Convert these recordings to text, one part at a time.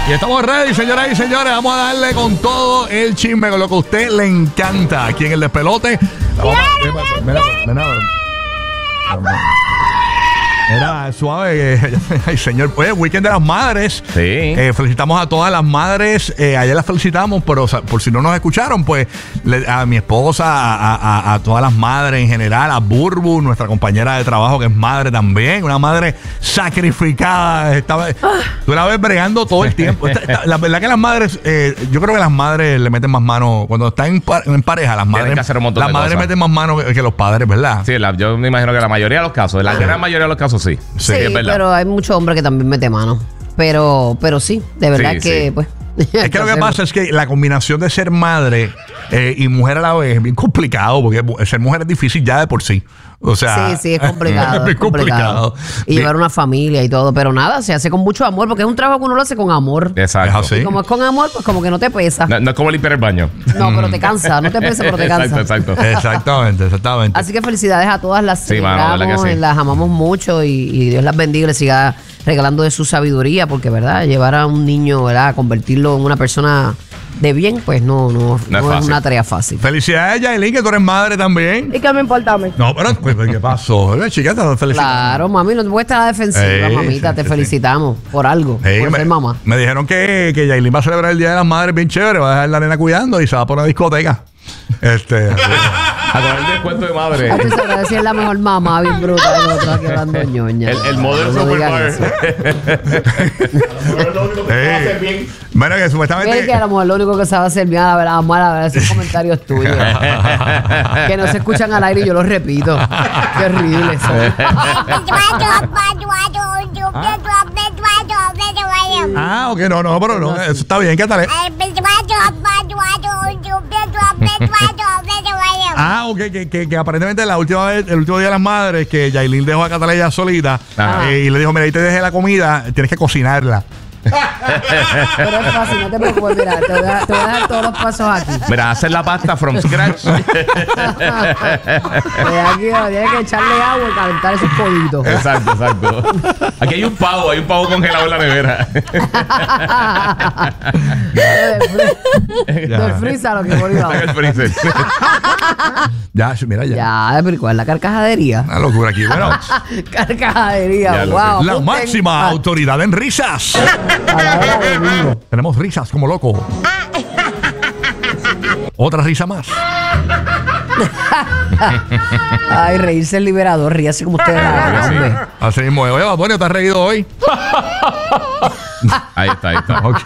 Y estamos ready, señoras y señores. Vamos a darle con todo el chisme, con lo que a usted le encanta aquí en el despelote. Mira, suave. Ay, señor. Pues, weekend de las madres. Sí. Felicitamos a todas las madres. Ayer las felicitamos, pero por si no nos escucharon, pues a mi esposa, a todas las madres en general, a Burbu, nuestra compañera de trabajo, que es madre también, una madre sacrificada. Tú la ves bregando todo el tiempo. La verdad que las madres, yo creo que las madres le meten más mano cuando están en pareja. Las madres meten más mano que los padres, ¿verdad? Sí, yo me imagino que la mayoría de los casos, la gran mayoría de los casos, sí, es verdad. Pero hay muchos hombres que también meten mano. Pero sí, de verdad que pues. Es que lo que pasa es que la combinación de ser madre y mujer a la vez es bien complicado, porque ser mujer es difícil ya de por sí. O sea, sí, es complicado. Es complicado. Y llevar una familia y todo, pero nada, se hace con mucho amor, porque es un trabajo que uno lo hace con amor. Exacto. Y como es con amor, pues como que no te pesa. No es como limpiar el baño. No, pero te cansa. No te pesa, pero te cansa. Exacto. Exactamente. Así que felicidades a todas, las celebramos, las amamos mucho y Dios las bendiga y les siga regalando de su sabiduría, porque, ¿verdad? Llevar a un niño, ¿verdad? Convertirlo en una persona de bien, pues no es una tarea fácil. Felicidades, Yailin, que tú eres madre también. ¿Y qué me importa a mí? No, pero ¿qué pasó? Chica, te felicitamos. Claro, mami, no te puedes estar a la defensiva, mamita. Te felicitamos por algo, por ser mamá. Me dijeron que Yailin va a celebrar el Día de las Madres bien chévere, va a dejar la nena cuidando y se va por una discoteca. A con el descuento de madre. Tú sabes si es la mejor mamá, bien bruta, de nosotros aquí hablando ñoña. El modelo Superbar. Bueno, que supuestamente. Es que a lo mejor lo único que sabe hacer bien, la verdad, esos comentarios tuyos. Que no se escuchan al aire y yo los repito. Qué horrible eso. Ok, no, pero no, eso está bien, ¿qué tal? Ok, que aparentemente el último día de las madres, que Yailin dejó a Cataleya solita y le dijo, mira, ahí te dejé la comida, tienes que cocinarla. Pero es fácil, no te preocupes, mira, te voy a dar todos los pasos aquí. Mira, hacer la pasta from scratch. Aquí tienes que echarle agua y calentar esos pollitos. Exacto. Aquí hay un pavo congelado en la nevera. Desfrízalo, que por Saca el freezer. Mira. Ya, pero ¿cuál es la carcajadería? Una locura aquí, bueno. Carcajadería, wow. La máxima autoridad en risas. A la hora de vino. Tenemos risas como loco. Otra risa más. Ay, reírse el liberador, ríase como ustedes. Así mismo. Oye, Antonio, ¿te has reído hoy? Ahí está. Ok.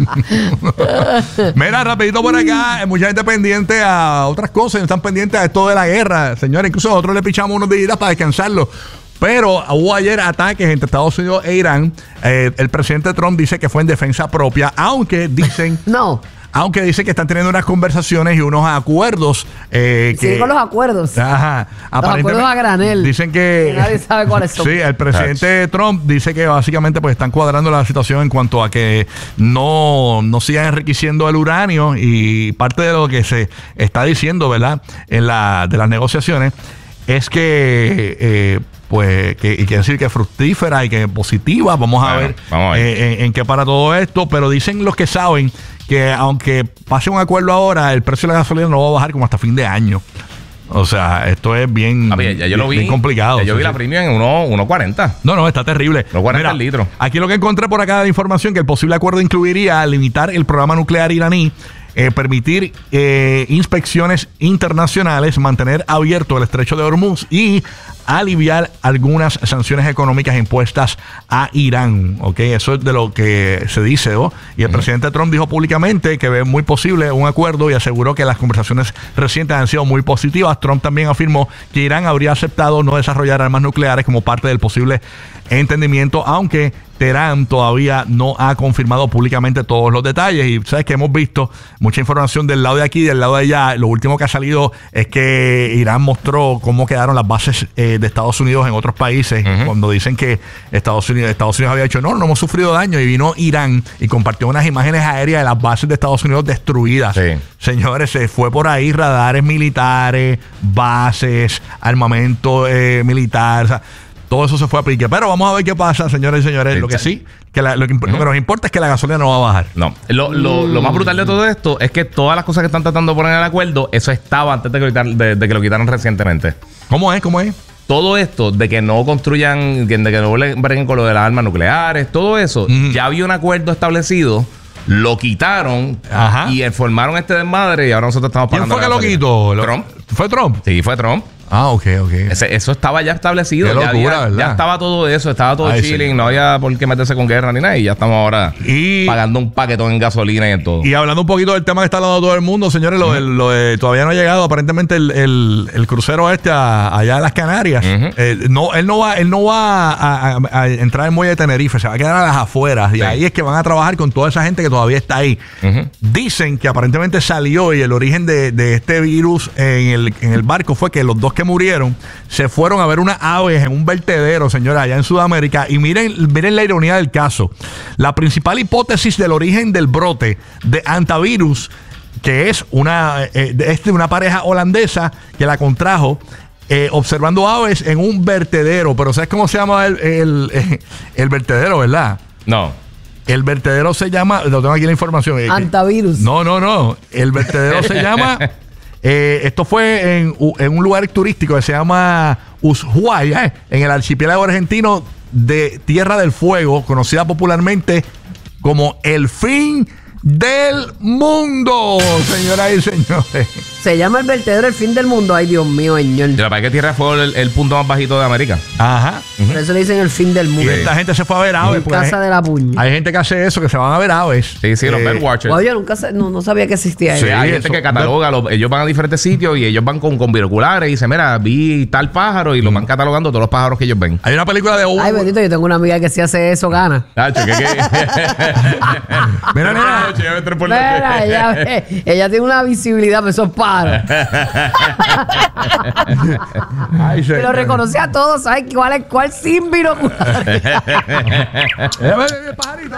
Mira, rapidito por acá. Mucha gente pendiente a otras cosas. Están pendientes a esto de la guerra. Señores, incluso nosotros le pichamos unos días para descansarlo. Pero hubo ayer ataques entre Estados Unidos e Irán. El presidente Trump dice que fue en defensa propia, aunque dicen... Aunque dice que están teniendo unas conversaciones y unos acuerdos. Con los acuerdos. Ajá. Los acuerdos a granel. Dicen que nadie sabe cuáles son. Sí, el presidente Trump dice que básicamente pues están cuadrando la situación en cuanto a que no sigan enriqueciendo el uranio, y parte de lo que se está diciendo, ¿verdad?, de las negociaciones es que pues que quiere decir que es fructífera y que es positiva. Vamos a ver en qué para todo esto, pero dicen los que saben que aunque pase un acuerdo ahora, el precio de la gasolina no va a bajar como hasta fin de año. O sea, esto es bien, bien complicado. Yo vi la premium en 1.40. No, está terrible. 1.40 el litro. Aquí lo que encontré por acá de información, que el posible acuerdo incluiría limitar el programa nuclear iraní, permitir inspecciones internacionales, mantener abierto el estrecho de Hormuz y aliviar algunas sanciones económicas impuestas a Irán. Eso es de lo que se dice, ¿no? Y el presidente Trump dijo públicamente que ve muy posible un acuerdo y aseguró que las conversaciones recientes han sido muy positivas. Trump también afirmó que Irán habría aceptado no desarrollar armas nucleares como parte del posible entendimiento, aunque Teherán todavía no ha confirmado públicamente todos los detalles. Y sabes que hemos visto mucha información del lado de aquí y del lado de allá. Lo último que ha salido es que Irán mostró cómo quedaron las bases de Estados Unidos en otros países, cuando dicen que Estados Unidos había dicho no hemos sufrido daño, y vino Irán y compartió unas imágenes aéreas de las bases de Estados Unidos destruidas. Señores, se fue por ahí radares militares, bases, armamento militar. O sea, todo eso se fue a pique. Pero vamos a ver qué pasa, señores y señores. Lo que sí, lo que nos importa es que la gasolina no va a bajar. No. Lo más brutal de todo esto es que todas las cosas que están tratando de poner en el acuerdo, eso estaba antes de que lo quitaran recientemente. ¿Cómo es? Todo esto de que no construyan, de que no breguen con lo de las armas nucleares, todo eso, ya había un acuerdo establecido, lo quitaron y formaron este desmadre y ahora nosotros estamos pagando. ¿Quién fue que lo quitó? ¿Trump? ¿Fue Trump? Sí, fue Trump. Ok. Eso estaba ya establecido. Qué locura, ¿verdad? Ya estaba todo eso, estaba todo chilling, no había por qué meterse con guerra ni nada. Y ya estamos ahora pagando un paquetón en gasolina y en todo. Y hablando un poquito del tema que está hablando todo el mundo, señores, lo de todavía no ha llegado aparentemente el crucero allá en las Canarias. Él no va a entrar en muelle de Tenerife, se va a quedar a las afueras. Y ahí es que van a trabajar con toda esa gente que todavía está ahí. Dicen que aparentemente salió y el origen de este virus en el barco fue que los dos que murieron se fueron a ver unas aves en un vertedero, señora, allá en Sudamérica. Y miren la ironía del caso. La principal hipótesis del origen del brote de antivirus, que es una pareja holandesa que la contrajo observando aves en un vertedero. Pero ¿sabes cómo se llama el vertedero, verdad? No. El vertedero se llama, lo tengo aquí la información. Antivirus. No. El vertedero se llama... esto fue en un lugar turístico que se llama Ushuaia, en el archipiélago argentino de Tierra del Fuego, conocida popularmente como el fin del mundo, señoras y señores. Se llama el vertedero el fin del mundo. Ay, Dios mío, señor. De la parte que Tierra del Fuego es el punto más bajito de América. Ajá. Por eso le dicen el fin del mundo. Y esta gente se fue a ver aves. Casa de la puña. Hay gente que hace eso, que se van a ver aves. Sí, los birdwatchers. Oye, nunca no sabía que existía eso. Sí, hay gente que cataloga. Ellos van a diferentes sitios y ellos van con binoculares y dicen, mira, vi tal pájaro y lo van catalogando todos los pájaros que ellos ven. Hay una película de... Ay, bendito, yo tengo una amiga que si hace eso gana. Mira, nena. Ella tiene una visibilidad, pero esos pájaros. Ay, y lo reconoce a todos, ¿sabes cuál sin binocular? El pajarito.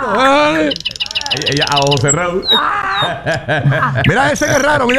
Ella a ojos cerrados. Mira ese que es raro.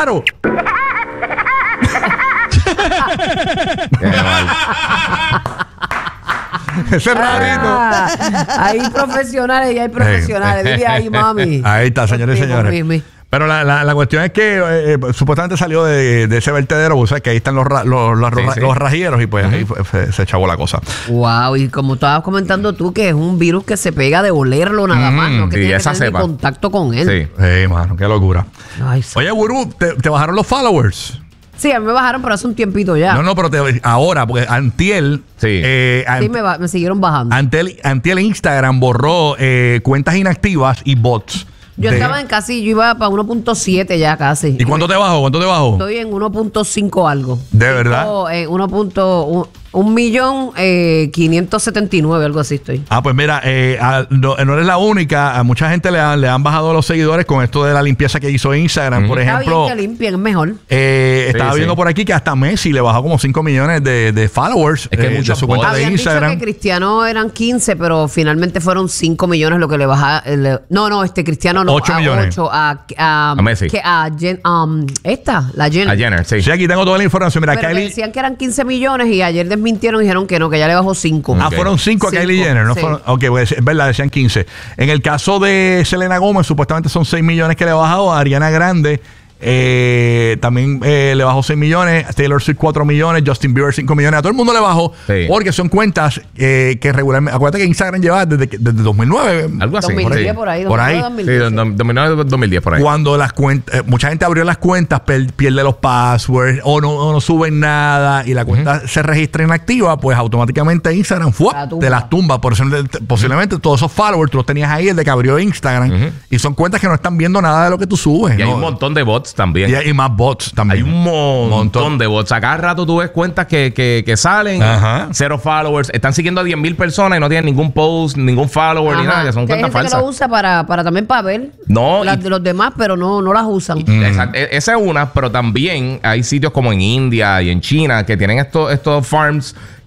Ese rarito. Hay profesionales y hay profesionales. Dile ahí, mami. Ahí está, señores y señores. Pero la cuestión es que supuestamente salió de ese vertedero, o sea, que ahí están los rajieros y pues ahí se chavó la cosa. Wow, y como estabas comentando tú, que es un virus que se pega de olerlo nada más, no que tiene que tener contacto con él. Sí, mano, qué locura. Ay, oye, Gurú, ¿te bajaron los followers? Sí, a mí me bajaron, pero hace un tiempito ya. No, pero ahora, porque antiel... Sí, me siguieron bajando. Antiel Instagram borró cuentas inactivas y bots. Yo estaba yo iba para 1.7 ya casi. ¿Y cuánto te bajó? Estoy en 1.5 algo. ¿De verdad? 1.579, algo así estoy. Pues mira, no eres la única. A mucha gente le han bajado los seguidores con esto de la limpieza que hizo Instagram. Por ejemplo, está bien que limpien, es mejor. Estaba viendo por aquí que hasta Messi le bajó como 5 millones de followers de su cuenta de Instagram. Dicho que Cristiano eran 15, pero finalmente fueron 5 millones lo que le baja. Cristiano no. 8 millones. 8 a Messi. La Jenner. A Jenner, sí. Sí, aquí tengo toda la información. Mira, pero Kylie decían que eran 15 millones y ayer desmintieron y dijeron que no, que ya le bajó 5. Fueron 5 a Kylie Jenner, ¿no? Sí. Pues es verdad, decían 15. En el caso de Selena Gómez, supuestamente son 6 millones que le ha bajado. A Ariana Grande también le bajó 6 millones. Taylor Swift 4 millones. Justin Bieber 5 millones. A todo el mundo le bajó porque son cuentas que regularmente... Acuérdate que Instagram lleva desde 2009. Algo así. 2010 por ahí. 2009, 2010 por ahí. Cuando las cuentas... mucha gente abrió las cuentas, pierde los passwords o no suben nada y la cuenta se registra inactiva, pues automáticamente Instagram te las tumba. Por eso posiblemente todos esos followers tú los tenías ahí, el de que abrió Instagram, y son cuentas que no están viendo nada de lo que tú subes. Y hay un montón de bots también. Y más bots también. Hay un montón de bots. A cada rato tú ves cuentas que salen, 0 followers. Están siguiendo a 10,000 personas y no tienen ningún post, ningún follower ni nada, que son cuentas falsas. Que lo usa para también para ver las de los demás, pero no las usan. Exacto. Esa es una, pero también hay sitios como en India y en China que tienen estos farms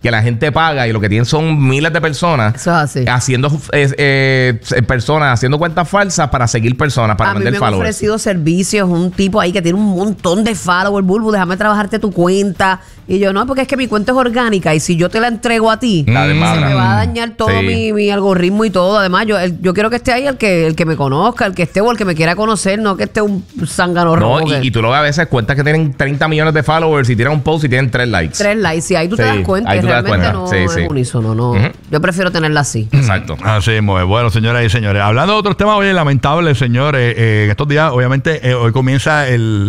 que la gente paga y lo que tienen son miles de personas haciendo personas haciendo cuentas falsas para seguir personas, para vender followers. A mí me han ofrecido servicios un tipo ahí que tiene un montón de followers, Bulbu, déjame trabajarte tu cuenta. Y yo, no, porque es que mi cuenta es orgánica y si yo te la entrego a ti, se me va a dañar todo mi algoritmo y todo. Además, yo quiero que esté ahí el que me conozca, el que esté o el que me quiera conocer, no que esté un zángano rojo. Y tú lo ves a veces, cuentas que tienen 30 millones de followers y tiran un post y tienen 3 likes. 3 likes, sí, ahí tú te das cuenta. Realmente no es unísono, no. Yo prefiero tenerla así. Exacto. Así, muy bueno, señoras y señores. Hablando de otros temas, oye, lamentable, señores. En estos días, obviamente, hoy comienza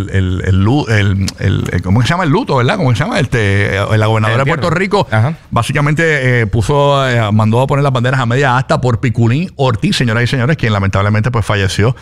¿cómo se llama el luto, verdad? ¿Cómo se llama? La gobernadora de Puerto Rico básicamente mandó a poner las banderas a media asta por Piculín Ortiz, señoras y señores, quien lamentablemente pues falleció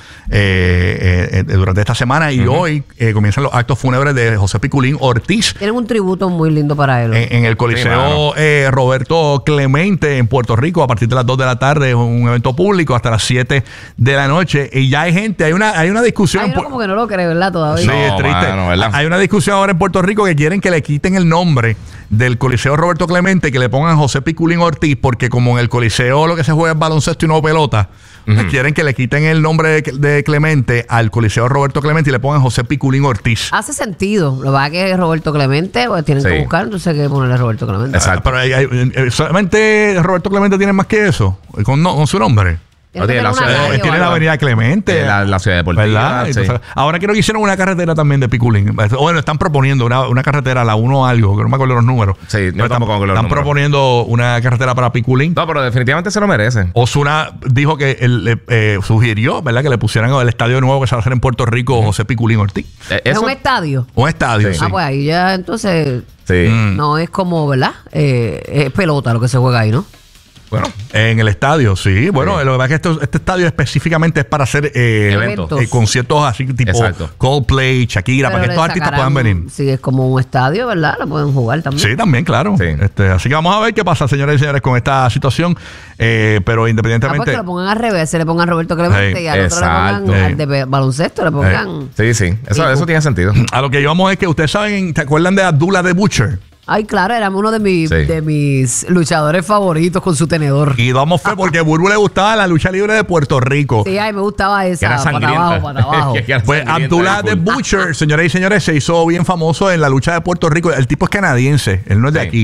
durante esta semana. Y hoy comienzan los actos fúnebres de José Piculín Ortiz. Tienen un tributo muy lindo para él. En el Coliseo Roberto Clemente en Puerto Rico a partir de las 2 de la tarde, un evento público hasta las 7 de la noche. Y ya hay gente, hay una discusión. Uno como que no lo cree, ¿verdad? Todavía. Sí, es triste. Hay una discusión ahora en Puerto Rico que quieren que le quiten el nombre del Coliseo Roberto Clemente, que le pongan José Piculín Ortiz, porque como en el Coliseo lo que se juega es baloncesto y no pelota, quieren que le quiten el nombre de Clemente al Coliseo Roberto Clemente y le pongan José Piculín Ortiz. Hace sentido. Lo que pasa es que es Roberto Clemente, pues tienen que buscar, entonces hay que ponerle Roberto Clemente. Exacto. Pero solamente Roberto Clemente tiene más que eso, con su nombre. Tiene la avenida Clemente, la ciudad deportiva, ahora creo que hicieron una carretera también de Piculín. Bueno, están proponiendo una carretera, la 1 algo, que no me acuerdo los números. Sí, no están proponiendo una carretera para Piculín. No, pero definitivamente se lo merece. Osuna dijo que sugirió, ¿verdad?, que le pusieran el estadio nuevo que se va a hacer en Puerto Rico, José Piculín Ortiz. ¿Es un estadio? Un estadio, sí. Pues ahí ya entonces no es como, ¿verdad? Es pelota lo que se juega ahí, ¿no? Bueno, en el estadio, sí. Bueno, lo que pasa es que este estadio específicamente es para hacer conciertos así tipo Coldplay, Shakira, para que estos artistas puedan venir. Sí, es como un estadio, ¿verdad? Lo pueden jugar también. Sí, también, claro. Sí. Así que vamos a ver qué pasa, señores y señores, con esta situación. Pero independientemente... Pues que lo pongan al revés, se le pongan a Roberto Clemente y al otro le pongan al de baloncesto, le pongan... Sí. Eso tiene sentido. A lo que íbamos es que ustedes saben, ¿te acuerdan de Abdullah the Butcher? Ay, claro, era uno de mis luchadores favoritos con su tenedor. Y damos fe porque a Burbu le gustaba la lucha libre de Puerto Rico. Sí, ay, me gustaba esa. Era sangrienta. Para abajo. Pues Abdullah the Butcher, señoras y señores, se hizo bien famoso en la lucha de Puerto Rico. El tipo es canadiense, él no es de aquí.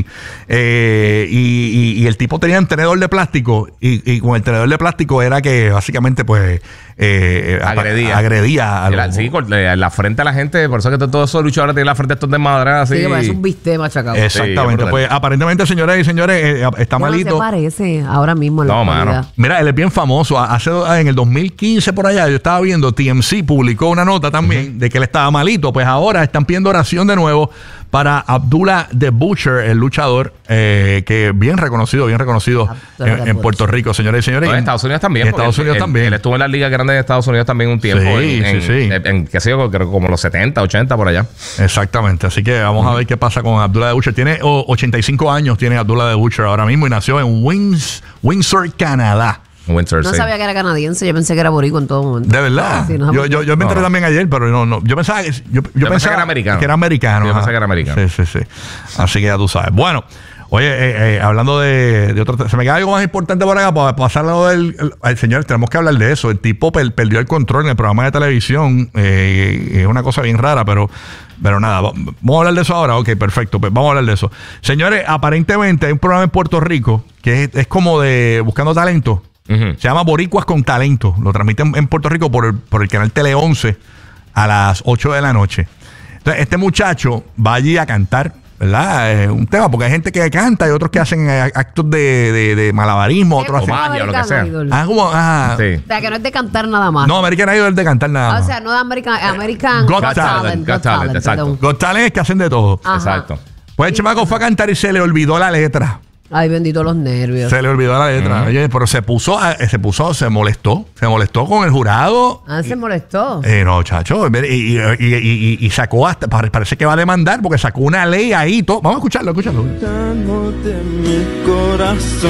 Y el tipo tenía un tenedor de plástico. Y con el tenedor de plástico era que básicamente pues... agredía a los... Sí, la frente a la gente. Por eso que todos esos luchadores tienen la frente estos desmadrados así. Sí, es un bistec machacado. Exactamente. Sí, pues aparentemente, señoras y señores, está malito. No se parece ahora mismo en la actualidad. Mira, él es bien famoso. En el 2015 por allá, yo estaba viendo, TMZ publicó una nota también de que él estaba malito. Pues ahora están pidiendo oración de nuevo para Abdullah the Butcher, el luchador, que bien reconocido en Puerto Rico, señores y señores. En Estados Unidos también. Él estuvo en la liga grande de Estados Unidos también un tiempo. En qué sé yo, creo como los 70, 80 por allá. Exactamente. Así que vamos a ver qué pasa con Abdullah the Butcher. Tiene 85 años, tiene Abdullah the Butcher ahora mismo y nació en Windsor, Canadá. No sabía que era canadiense, yo pensé que era boricua en todo momento. ¿De verdad? Sí, yo me enteré también ayer, pero no. Yo pensaba que era americano. Yo pensaba que era americano. Sí. Así que ya tú sabes. Bueno, oye, hablando de otro... Se me queda algo más importante por acá para pasarlo señores, tenemos que hablar de eso. El tipo perdió el control en el programa de televisión. Es una cosa bien rara, pero nada, vamos a hablar de eso ahora. Ok, perfecto, pues vamos a hablar de eso. Señores, aparentemente hay un programa en Puerto Rico que es como de buscando talento. Se llama Boricuas con Talento. Lo transmiten en Puerto Rico por el canal Tele 11 a las 8 de la noche. Entonces, este muchacho va allí a cantar, ¿verdad? Un tema, porque hay gente que canta y otros que hacen actos de malabarismo, otros hacen magia, lo que sea. Sí. O sea, que no es de cantar nada más. No, American Idol es de cantar nada más. O sea, no de American Got Talent. Exacto. Got Talent es que hacen de todo. Ajá. Exacto. Pues el chamaco fue a cantar y se le olvidó la letra. Ay, bendito los nervios. Se le olvidó la letra. Oye, pero se molestó con el jurado. Se molestó. No, chacho. Y sacó hasta, parece que va a demandar porque sacó una ley ahí. Todo. Vamos a escucharlo. De mi corazón,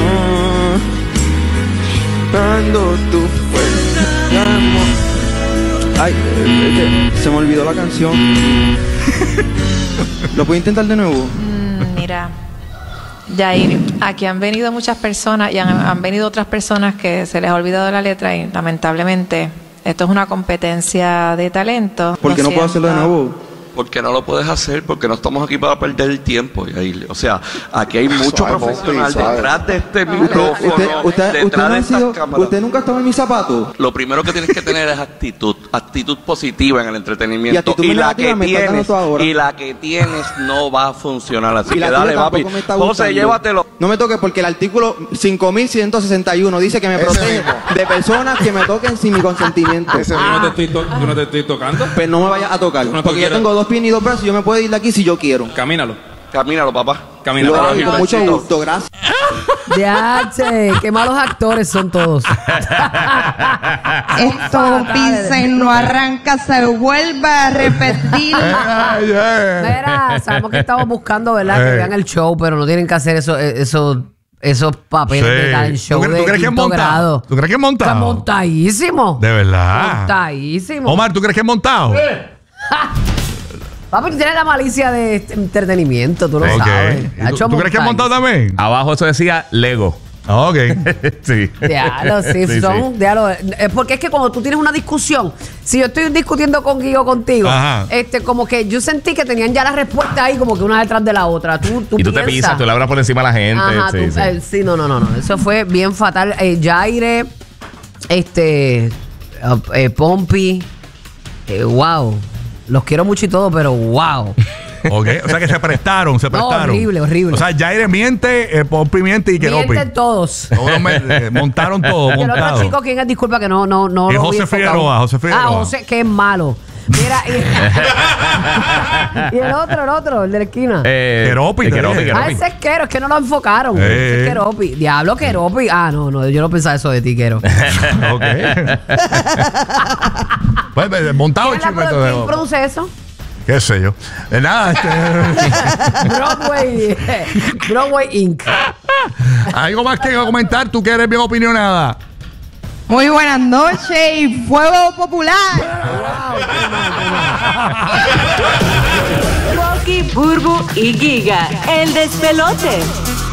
dando tu fuerza, amor. Ay, se me olvidó la canción. ¿Lo puedo intentar de nuevo? Mira. Yair, aquí han venido muchas personas y han venido otras personas que se les ha olvidado la letra y lamentablemente esto es una competencia de talento. ¿Por qué no puedo hacerlo de nuevo? Porque no lo puedes hacer, porque no estamos aquí para perder el tiempo. O sea, aquí hay mucho profesional detrás de este micrófono, detrás de estas cámaras. ¿Usted nunca ha estado en mis zapatos? Lo primero que tienes que tener es actitud positiva en el entretenimiento. Y la que tienes no va a funcionar. Así que dale, papi. José, llévatelo. No me toques porque el artículo 5161 dice que me protege de personas que me toquen sin mi consentimiento. ¿Yo no te estoy tocando? Pues no me vayas a tocar, porque yo tengo 2 piernas y 2 brazos y yo me puedo ir de aquí si yo quiero. Camínalo, papá. Camínalo. Con mucho gusto, gracias. Yache, qué malos actores son todos. Esto dicen, no arranca, se vuelve a repetir. Mira, sabemos que estamos buscando, ¿verdad? Que vean el show, pero no tienen que hacer esos papeles de talent show. ¿Tú crees que es montado? ¿Tú crees que es montado? Está montadísimo. De verdad. Montadísimo. Omar, ¿tú crees que es montado? Papi, tú tienes la malicia de entretenimiento, tú lo sabes. ¿Tú crees que es montado también? Abajo eso decía Lego. Ok. Sí. Diablo, sí, son. Diablo. Porque es que cuando tú tienes una discusión, si yo estoy discutiendo con Guido contigo, como que yo sentí que tenían ya la respuesta ahí, como que una detrás de la otra. Y tú te pisas, tú le hablas por encima a la gente. Ajá, sí, no. Eso fue bien fatal. Jaire, Pompi, wow. Los quiero mucho y todo, pero wow. Ok, o sea que se prestaron. No, horrible. O sea, Jaire miente, Pompi miente y Keropi. Mienten todos. Montaron todo, y el otro chico, ¿quién es? Disculpa que no lo vi José Figueroa. José, que es malo. Mira, y el otro, el de la esquina. Keropi. Ese es Kero, es que no lo enfocaron. Ese es Keropi. Diablo, Keropi. No, yo no pensaba eso de ti, Kero. Ok. Pues montado el chisme. ¿Quién produce eso? ¿Qué sé yo? Nada. Broadway Inc. ¿Algo más que comentar? ¿Tú que eres bien opinionada? Muy buenas noches y fuego popular. Rocky, Burbu y Giga, el despelote.